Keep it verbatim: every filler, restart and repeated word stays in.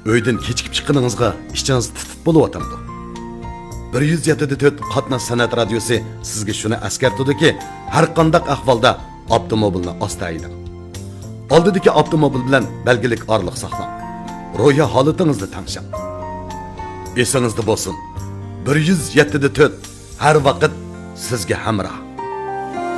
Öyden kechikib chiqqaningizga ichingiz titib bo'layotdi. bir yuz yetti to'rt qatnash san'at radiosi sizga shuni eskartadiki, har qanday ahvolda avtomobilni asta haydang. Oldidagi avtomobil bilan belgilik orliq saqlang. Ro'ya holatingizni tanishing. Esingizda bo'lsin. bir yuz yetti to'rt har vaqt sizga hamroh.